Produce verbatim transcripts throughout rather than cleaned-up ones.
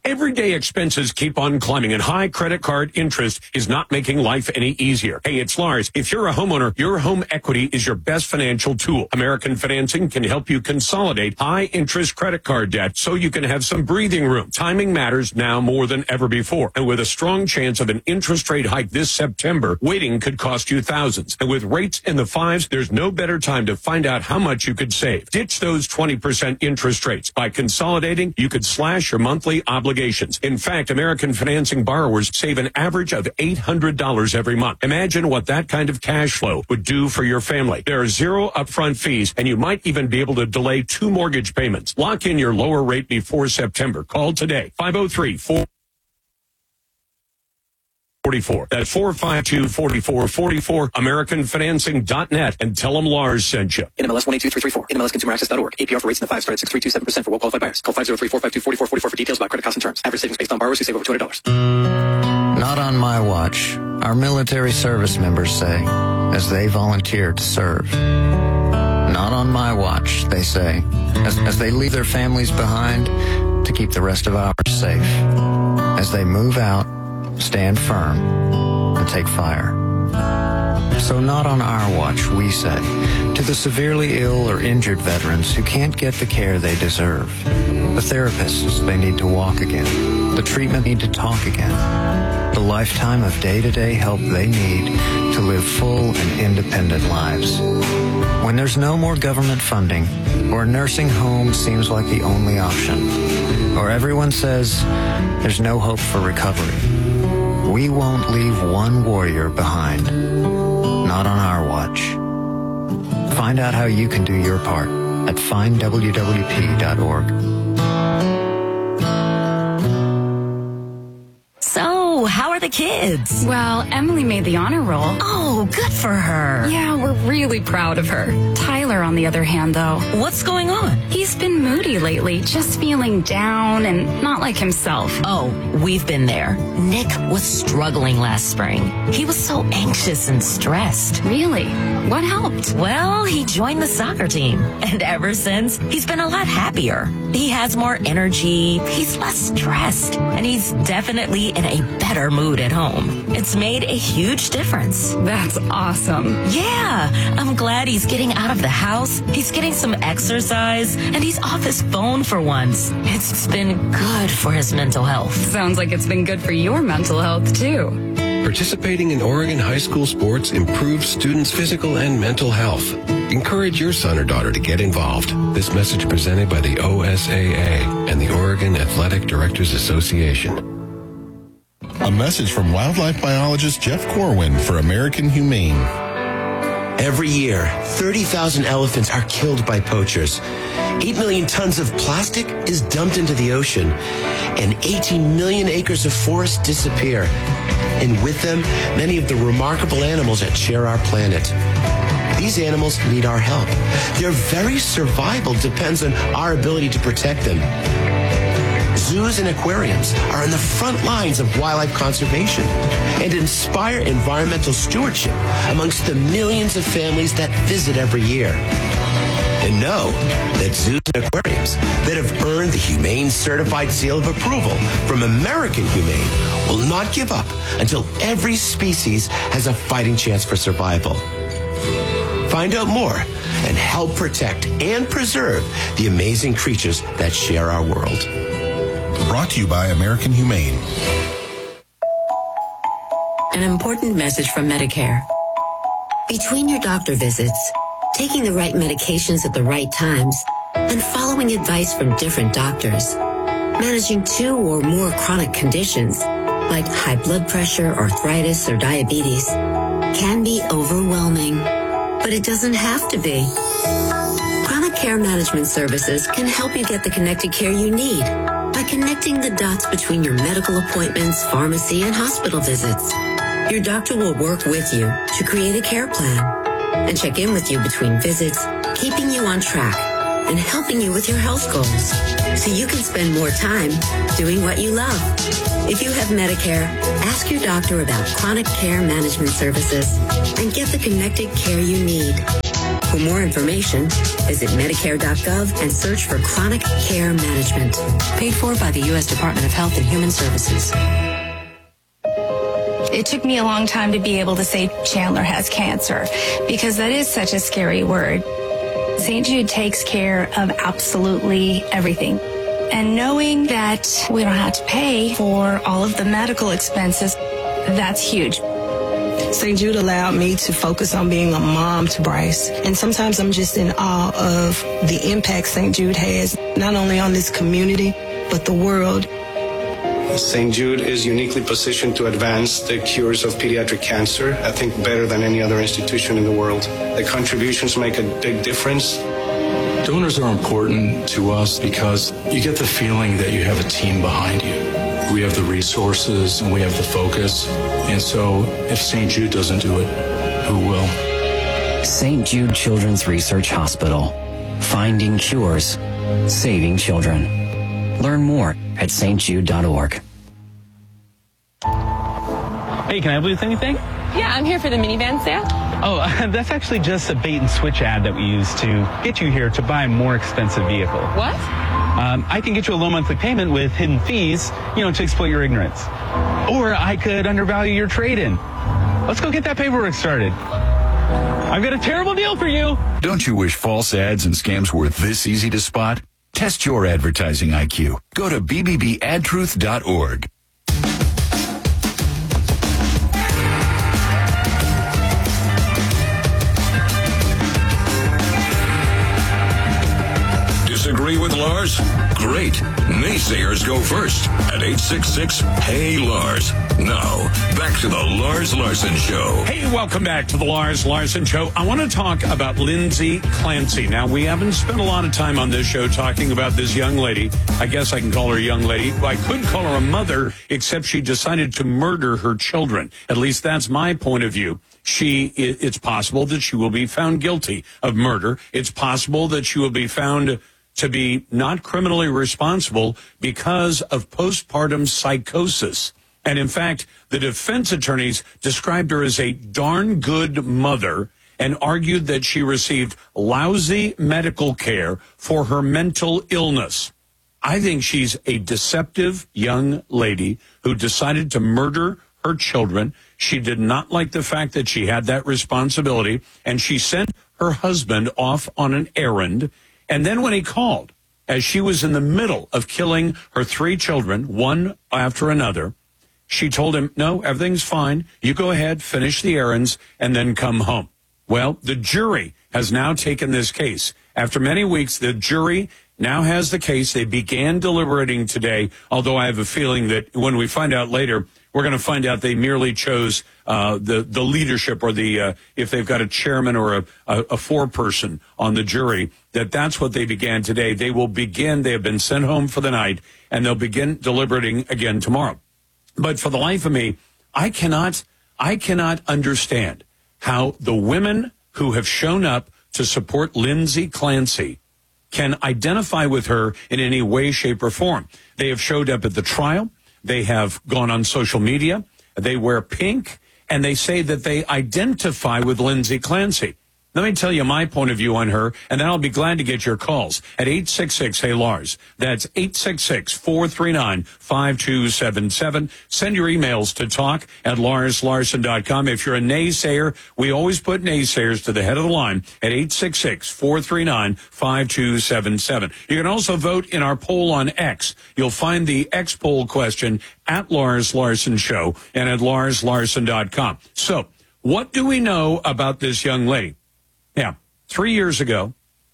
Everyday expenses keep on climbing, and high credit card interest is not making life any easier. Hey, it's Lars. If you're a homeowner, your home equity is your best financial tool. American Financing can help you consolidate high-interest credit card debt so you can have some breathing room. Timing matters now more than ever before, and with a strong chance of an interest rate hike this September, waiting could cost you thousands. And with rates in the fives, there's no better time to find out how much you could save. Ditch those twenty percent interest rates. By consolidating, you could slash your monthly obligations. In fact, American Financing borrowers save an average of eight hundred dollars every month. Imagine what that kind of cash flow would do for your family. There are zero upfront fees, and you might even be able to delay two mortgage payments. Lock in your lower rate before September. Call today, five oh three, four forty-four. That's four five two, four four four four, American Financing dot net, and tell them Lars sent you. N M L S one eight two three three four. N M L S consumer access dot org. A P R for rates in the five start at six three two seven percent for well-qualified buyers. Call five oh three, four five two, four four four four for details about credit costs and terms. Average savings based on borrowers who save over two hundred dollars. Not on my watch, our military service members say, as they volunteer to serve. Not on my watch, they say, as, as they leave their families behind to keep the rest of ours safe. As they move out, stand firm, and take fire. So not on our watch, we say, to the severely ill or injured veterans who can't get the care they deserve, the therapists they need to walk again, the treatment need to talk again, the lifetime of day-to-day help they need to live full and independent lives. When there's no more government funding, or a nursing home seems like the only option, or everyone says there's no hope for recovery, we won't leave one warrior behind. Not on our watch. Find out how you can do your part at find W W P dot org. So, how are the kids? Well, Emily made the honor roll. Oh, good for her. Yeah, we're really proud of her. Tyler, on the other hand, though. What's going on? He's been moody lately, just feeling down and not like himself. Oh, we've been there. Nick was struggling last spring. He was so anxious and stressed. Really? What helped? Well, he joined the soccer team. And ever since, he's been a lot happier. He has more energy, he's less stressed, and he's definitely in a better mood at home. It's made a huge difference. That's awesome. Yeah, I'm glad he's getting out of the house, he's getting some exercise, and he's off his phone for once. It's been good for his mental health. Sounds like it's been good for your mental health, too. Participating in Oregon high school sports improves students' physical and mental health. Encourage your son or daughter to get involved. This message presented by the O S A A and the Oregon Athletic Directors Association. A message from wildlife biologist Jeff Corwin for American Humane. Every year, thirty thousand elephants are killed by poachers. eight million tons of plastic is dumped into the ocean, and eighteen million acres of forest disappear. And with them, many of the remarkable animals that share our planet. These animals need our help. Their very survival depends on our ability to protect them. Zoos and aquariums are on the front lines of wildlife conservation and inspire environmental stewardship amongst the millions of families that visit every year. And know that zoos and aquariums that have earned the Humane Certified Seal of Approval from American Humane will not give up until every species has a fighting chance for survival. Find out more and help protect and preserve the amazing creatures that share our world. Brought to you by American Humane. An important message from Medicare. Between your doctor visits, taking the right medications at the right times, and following advice from different doctors, managing two or more chronic conditions like high blood pressure, arthritis, or diabetes can be overwhelming, but it doesn't have to be. Chronic Care Management Services can help you get the connected care you need by connecting the dots between your medical appointments, pharmacy, and hospital visits. Your doctor will work with you to create a care plan and check in with you between visits, keeping you on track and helping you with your health goals so you can spend more time doing what you love. If you have Medicare, ask your doctor about Chronic Care Management Services and get the connected care you need. For more information, visit Medicare dot gov and search for Chronic Care Management. Paid for by the U S Department of Health and Human Services. It took me a long time to be able to say Chandler has cancer because that is such a scary word. Saint Jude takes care of absolutely everything. And knowing that we don't have to pay for all of the medical expenses, that's huge. Saint Jude allowed me to focus on being a mom to Bryce. And sometimes I'm just in awe of the impact Saint Jude has, not only on this community, but the world. Saint Jude is uniquely positioned to advance the cures of pediatric cancer, I think better than any other institution in the world. The contributions make a big difference. Donors are important to us because you get the feeling that you have a team behind you. We have the resources and we have the focus. And so if Saint Jude doesn't do it, who will? Saint Jude Children's Research Hospital. Finding cures. Saving children. Learn more at s t jude dot org. Hey, can I help you with anything? Yeah, I'm here for the minivan sale. Oh, that's actually just a bait and switch ad that we use to get you here to buy a more expensive vehicle. What? Um, I can get you a low monthly payment with hidden fees, you know, to exploit your ignorance. Or I could undervalue your trade-in. Let's go get that paperwork started. I've got a terrible deal for you. Don't you wish false ads and scams were this easy to spot? Test your advertising I Q. Go to b b b ad truth dot org. Disagree with Lars? Great. Naysayers go first at eight six six, Hey Lars. Now, back to the Lars Larson Show. Hey, welcome back to the Lars Larson Show. I want to talk about Lindsay Clancy. Now, we haven't spent a lot of time on this show talking about this young lady. I guess I can call her a young lady. I could call her a mother, except she decided to murder her children. At least that's my point of view. She, it's possible that she will be found guilty of murder. It's possible that she will be found to be not criminally responsible because of postpartum psychosis. And in fact, the defense attorneys described her as a darn good mother and argued that she received lousy medical care for her mental illness. I think she's a deceptive young lady who decided to murder her children. She did not like the fact that she had that responsibility, and she sent her husband off on an errand. And then when he called, as she was in the middle of killing her three children, one after another, she told him, no, everything's fine. You go ahead, finish the errands, and then come home. Well, the jury has now taken this case. After many weeks, the jury now has the case. They began deliberating today, although I have a feeling that when we find out later, we're going to find out they merely chose uh, the, the leadership or the, uh, if they've got a chairman or a, a, a four-person on the jury, that that's what they began today. They will begin, they have been sent home for the night, and they'll begin deliberating again tomorrow. But for the life of me, I cannot, I cannot understand how the women who have shown up to support Lindsay Clancy can identify with her in any way, shape, or form. They have showed up at the trial. They have gone on social media. They wear pink, and they say that they identify with Lindsay Clancy. Let me tell you my point of view on her, and then I'll be glad to get your calls at eight six six, Hey Lars. That's eight six six, four three nine, five two seven seven. Send your emails to talk at lars larson dot com. If you're a naysayer, we always put naysayers to the head of the line at eight six six, four three nine, five two seven seven. You can also vote in our poll on X. You'll find the X poll question at Lars Larson Show and at lars larson dot com. So, what do we know about this young lady? Yeah, three years ago,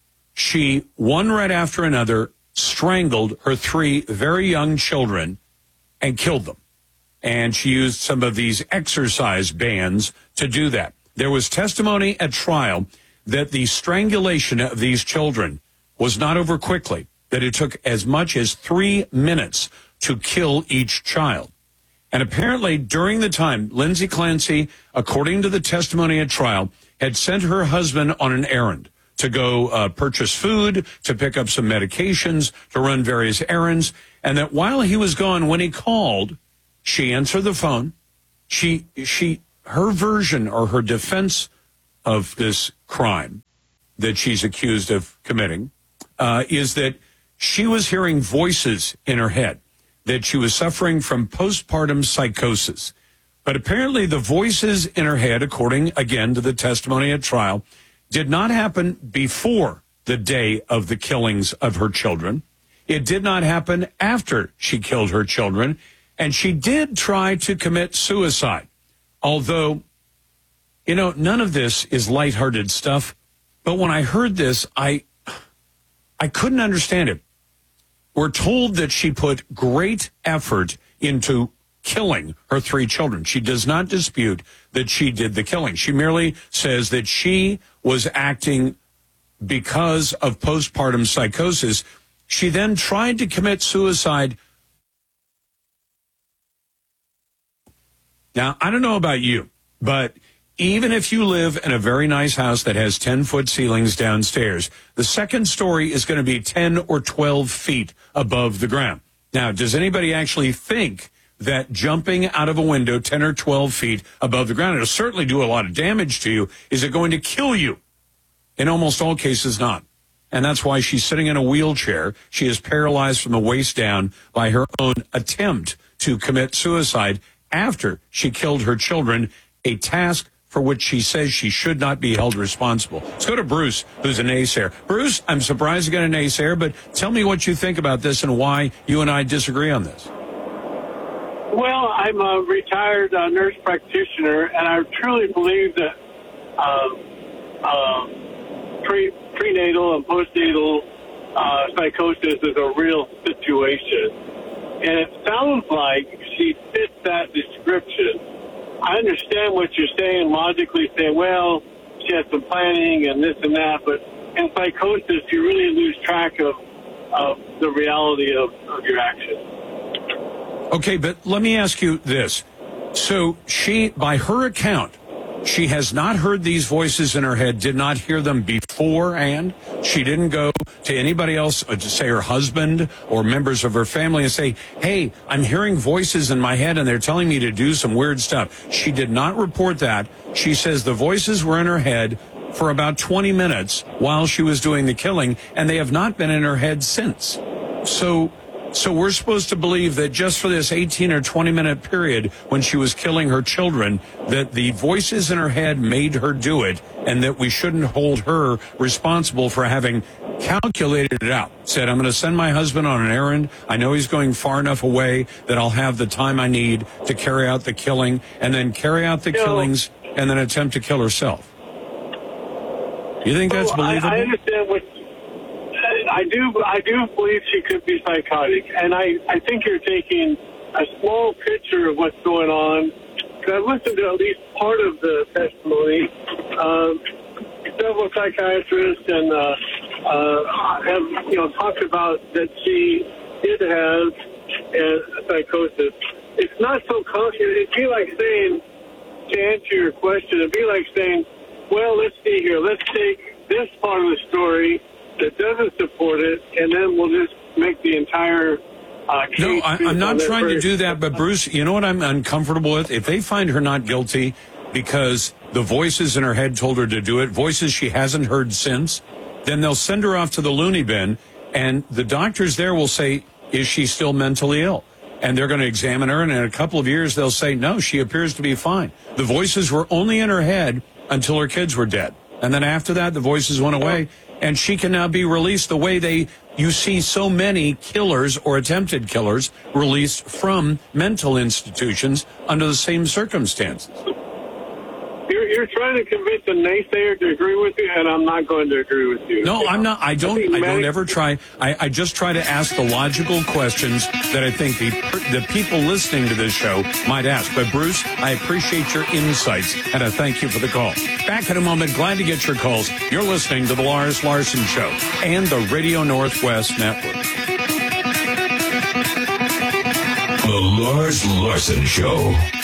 she, one right after another, strangled her three very young children and killed them. And she used some of these exercise bands to do that. There was testimony at trial that the strangulation of these children was not over quickly, that it took as much as three minutes to kill each child. And apparently, during the time, Lindsay Clancy, according to the testimony at trial, had sent her husband on an errand to go uh, purchase food, to pick up some medications, to run various errands, and that while he was gone, when he called, she answered the phone. She, she, her version or her defense of this crime that she's accused of committing uh, is that she was hearing voices in her head, that she was suffering from postpartum psychosis. But apparently the voices in her head, according, again, to the testimony at trial, did not happen before the day of the killings of her children. It did not happen after she killed her children. And she did try to commit suicide. Although, you know, none of this is lighthearted stuff. But when I heard this, I, I couldn't understand it. We're told that she put great effort into killing her three children. She does not dispute that she did the killing. She merely says that she was acting because of postpartum psychosis. She then tried to commit suicide. Now, I don't know about you, but even if you live in a very nice house that has ten-foot ceilings downstairs, the second story is going to be ten or twelve feet above the ground. Now, does anybody actually think that jumping out of a window ten or twelve feet above the ground, it'll certainly do a lot of damage to you? Is it going to kill you? In almost all cases, not. And that's why she's sitting in a wheelchair. She is paralyzed from the waist down by her own attempt to commit suicide after she killed her children, a task for which she says she should not be held responsible. Let's go to Bruce, who's a naysayer. Bruce, I'm surprised you got a naysayer, but tell me what you think about this and why you and I disagree on this. Well, I'm a retired uh, nurse practitioner, and I truly believe that um, um, pre- prenatal and postnatal uh, psychosis is a real situation. And it sounds like she fits that description. I understand what you're saying, logically saying, well, she has some planning and this and that, but in psychosis, you really lose track of, of the reality of, of your actions. Okay, but let me ask you this. So she, by her account, she has not heard these voices in her head, did not hear them beforehand. She didn't go to anybody else, to say her husband or members of her family and say, hey, I'm hearing voices in my head and they're telling me to do some weird stuff. She did not report that. She says the voices were in her head for about twenty minutes while she was doing the killing, and they have not been in her head since. So... So we're supposed to believe that just for this eighteen or twenty minute period when she was killing her children, that the voices in her head made her do it, and that we shouldn't hold her responsible for having calculated it out. Said, I'm going to send my husband on an errand. I know he's going far enough away that I'll have the time I need to carry out the killing, and then carry out the killings and then attempt to kill herself. You think that's believable? I, I understand what... I do I do believe she could be psychotic, and I, I think you're taking a small picture of what's going on. Because I've listened to at least part of the testimony. Um, several psychiatrists and uh, uh, have you know talked about that she did have a psychosis. It's not so complicated. It'd be like saying, to answer your question, it'd be like saying, well, let's see here. Let's take this part of the story that doesn't support it, and then we'll just make the entire uh, case. No, I, I'm not trying to do that, but Bruce, you know what I'm uncomfortable with? If they find her not guilty because the voices in her head told her to do it, voices she hasn't heard since, then they'll send her off to the loony bin, and the doctors there will say, is she still mentally ill? And they're going to examine her, and in a couple of years, they'll say, no, she appears to be fine. The voices were only in her head until her kids were dead. And then after that, the voices went away, and she can now be released the way they, you see so many killers or attempted killers released from mental institutions under the same circumstances. You're, you're trying to convince a naysayer to agree with you, and I'm not going to agree with you. No, I'm not. I don't. I, I don't ever try. I, I just try to ask the logical questions that I think the the people listening to this show might ask. But Bruce, I appreciate your insights, and I thank you for the call. Back in a moment. Glad to get your calls. You're listening to the Lars Larson Show and the Radio Northwest Network. The Lars Larson Show.